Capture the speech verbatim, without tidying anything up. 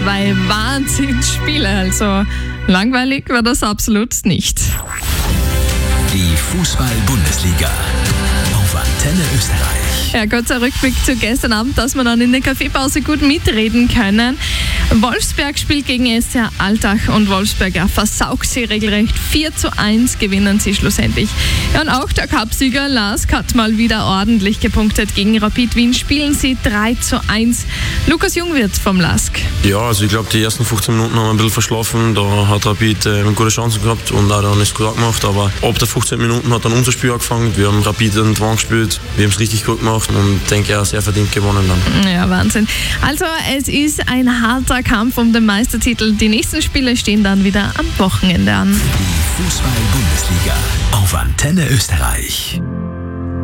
zwei Wahnsinnsspiele. Also langweilig war das absolut nicht. Die Fußball-Bundesliga auf Antenne Österreich. Ja, kurzer Rückblick zu gestern Abend, dass wir dann in der Kaffeepause gut mitreden können. Wolfsberg spielt gegen S C Altach und Wolfsberg ja, versaugt sie regelrecht. vier zu eins gewinnen sie schlussendlich. Ja, und auch der Cupsieger Lask hat mal wieder ordentlich gepunktet. Gegen Rapid Wien spielen sie drei zu eins. Lukas Jungwirth vom Lask. Ja, also ich glaube, die ersten fünfzehn Minuten haben wir ein bisschen verschlafen. Da hat Rapid äh, gute Chancen gehabt und auch dann ist gut gemacht. Aber ab der fünfzehn Minuten hat dann unser Spiel angefangen. Wir haben Rapid in den Drang gespielt. Wir haben es richtig gut gemacht und denke, ja, sehr verdient gewonnen dann. Ja, Wahnsinn. Also es ist ein harter Kampf um den Meistertitel. Die nächsten Spiele stehen dann wieder am Wochenende an. Die Fußball-Bundesliga auf Antenne Österreich.